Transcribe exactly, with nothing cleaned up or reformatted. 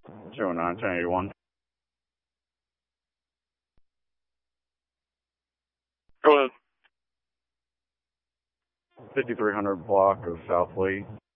zero nine ten eighty-one. Go ahead. fifty-three hundred block of South Lee.